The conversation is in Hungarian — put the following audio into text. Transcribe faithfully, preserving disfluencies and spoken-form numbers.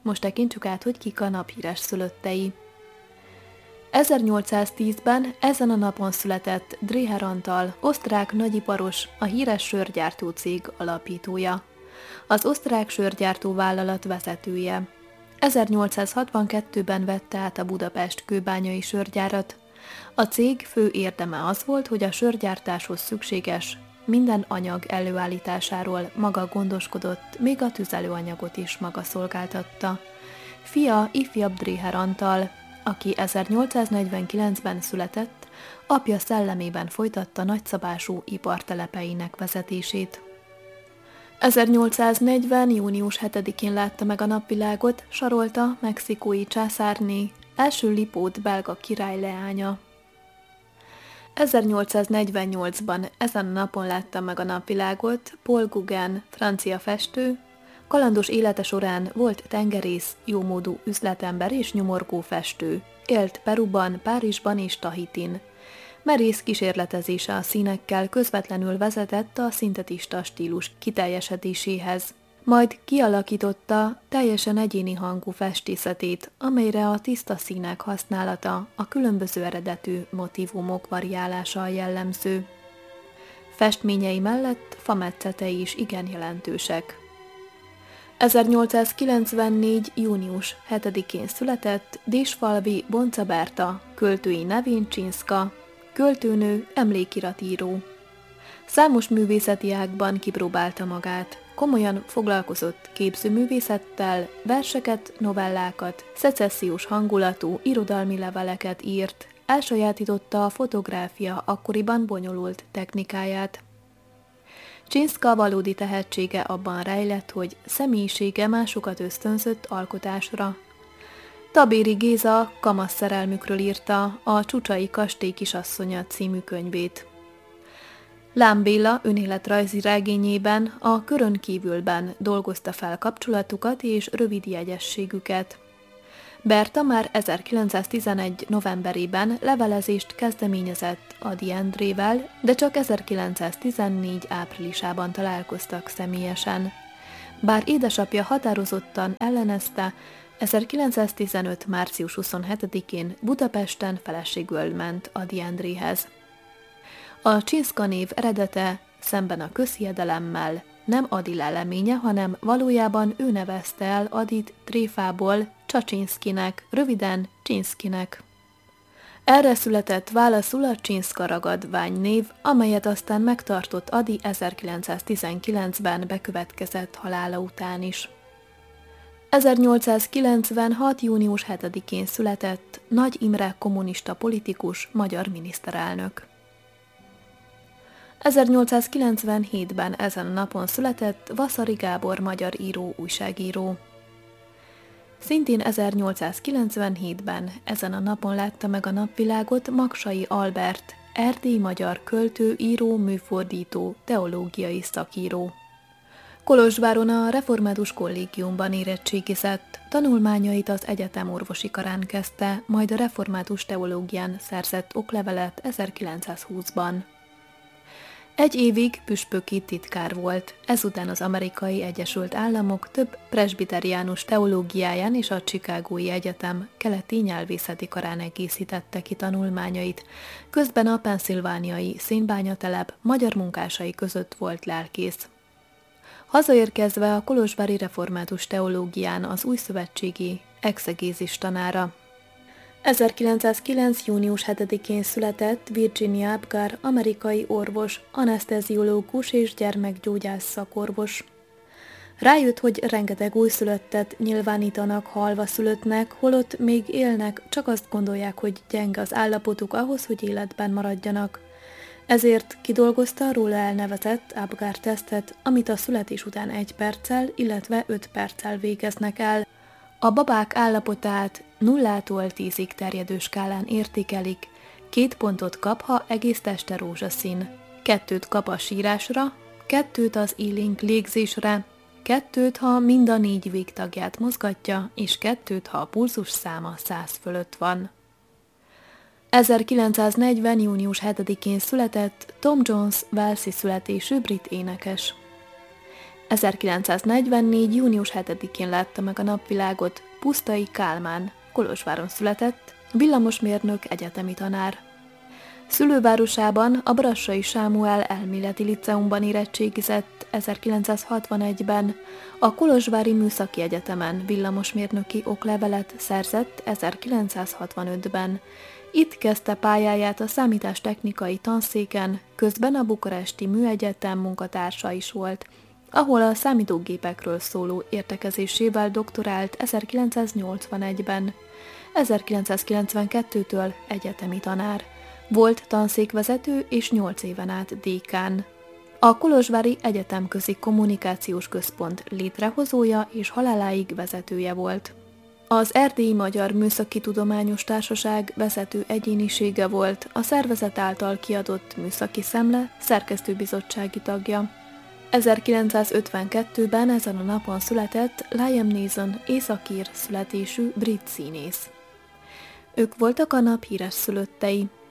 Most tekintsük át, hogy kik a naphíres szülöttei. ezernyolcszáztízben ezen a napon született Dreher Antal, osztrák nagyiparos, a híres sörgyártó cég alapítója. Az osztrák sörgyártó vállalat vezetője. ezernyolcszázhatvankettőben vette át a Budapest kőbányai sörgyárat. A cég fő érdeme az volt, hogy a sörgyártáshoz szükséges minden anyag előállításáról maga gondoskodott, még a tüzelőanyagot is maga szolgáltatta. Fia ifjabb Dreher Antal, aki ezernyolcszáznegyvenkilencben született, apja szellemében folytatta nagyszabású ipartelepeinek vezetését. ezernyolcszáznegyven. június hetedikén látta meg a napvilágot Sarolta mexikói császárné, első Lipót belga király leánya. ezernyolcszáznegyvennyolcban ezen a napon látta meg a napvilágot Paul Gauguin, francia festő. Kalandos élete során volt tengerész, jómódú üzletember és nyomorgó festő. Élt Peruban, Párizsban és Tahitin. Merész kísérletezése a színekkel közvetlenül vezetett a szintetista stílus kiteljesedéséhez. Majd kialakította teljesen egyéni hangú festészetét, amelyre a tiszta színek használata, a különböző eredetű motívumok variálása jellemző. Festményei mellett fametszetei is igen jelentősek. ezernyolcszázkilencvennégy. június hetedikén született Désfalvi Bonca Berta, költői nevén Csinszka, költőnő, emlékiratíró. Számos művészeti ágban kipróbálta magát, komolyan foglalkozott képzőművészettel, verseket, novellákat, szecessziós hangulatú irodalmi leveleket írt, elsajátította a fotográfia akkoriban bonyolult technikáját. Csinszka valódi tehetsége abban rejlett, hogy személyisége másokat ösztönzött alkotásra. Tabéri Géza kamasz szerelmükről írta a Csucsai kastély kisasszonya című könyvét. Lám Béla önéletrajzi regényében a Körön kívülben dolgozta fel kapcsolatukat és rövid jegyességüket. Berta már ezerkilencszáztizenegy. novemberében levelezést kezdeményezett Ady Endrével, de csak ezerkilencszáztizennégy. áprilisában találkoztak személyesen. Bár édesapja határozottan ellenezte, ezerkilencszáztizenöt. március huszonhetedikén Budapesten feleségül ment Ady Endréhez. A Csinszka név eredete szemben a közhiedelemmel nem Ady leleménye, hanem valójában ő nevezte el Adyt tréfából Csaczynszkinek, röviden Csinszkinek. Erre született válaszul a Csinszka ragadvány név, amelyet aztán megtartott Ady ezerkilencszáztizenkilencben bekövetkezett halála után is. ezernyolcszázkilencvenhat. június hetedikén született Nagy Imre kommunista politikus, magyar miniszterelnök. ezernyolcszázkilencvenhétben ezen a napon született Vaszary Gábor magyar író, újságíró. Szintén ezernyolcszázkilencvenhétben ezen a napon látta meg a napvilágot Magsay Albert, erdélyi magyar költő, író, műfordító, teológiai szakíró. Kolozsváron a református kollégiumban érettségizett, tanulmányait az egyetem orvosi karán kezdte, majd a református teológián szerzett oklevelet ezerkilencszázhúszban. Egy évig püspöki titkár volt, ezután az Amerikai Egyesült Államok több presbiteriánus teológiáján és a Chicagói Egyetem keleti nyelvészeti karán egészítette ki tanulmányait, közben a pennsylvániai szénbányatelep magyar munkásai között volt lelkész. Hazaérkezve a kolozsvári református teológián az újszövetségi exegézis tanára. ezerkilencszázkilenc. június hetedikén született Virginia Apgar, amerikai orvos, aneszteziológus és gyermekgyógyász szakorvos. Rájött, hogy rengeteg újszülöttet nyilvánítanak halva szülöttnek, holott még élnek, csak azt gondolják, hogy gyenge az állapotuk ahhoz, hogy életben maradjanak. Ezért kidolgozta a róla elnevezett Apgar-tesztet, amit a születés után egy perccel, illetve öt perccel végeznek el. A babák állapotát nullától tízig terjedő skálán értékelik, két pontot kap, ha egész teste rózsaszín, kettőt kap a sírásra, kettőt az élénk légzésre, kettőt, ha mind a négy végtagját mozgatja, és kettőt, ha a pulzus száma száz fölött van. ezerkilencszáznegyven. június hetedikén született Tom Jones walesi születésű brit énekes. ezerkilencszáznegyvennégy. június hetedikén látta meg a napvilágot Pusztai Kálmán, Kolozsváron született, villamosmérnök, egyetemi tanár. Szülővárosában, a Brassai Sámuel Elméleti Liceumban érettségizett ezerkilencszázhatvanegyben, a Kolozsvári Műszaki Egyetemen villamosmérnöki oklevelet szerzett ezerkilencszázhatvanötben. Itt kezdte pályáját a számítástechnikai tanszéken, közben a Bukaresti Műegyetem munkatársa is volt, ahol a számítógépekről szóló értekezésével doktorált ezerkilencszáznyolcvanegyben. ezerkilencszázkilencvenkettőtől egyetemi tanár. Volt tanszékvezető és nyolc éven át dékán. A Kolozsvári Egyetemközi Kommunikációs Központ létrehozója és haláláig vezetője volt. Az Erdélyi Magyar Műszaki Tudományos Társaság vezető egyénisége volt, a szervezet által kiadott Műszaki Szemle szerkesztőbizottsági tagja. ezerkilencszázötvenkettőben ezen a napon született Liam Neeson északír születésű brit színész. Ők voltak a nap híres szülöttei.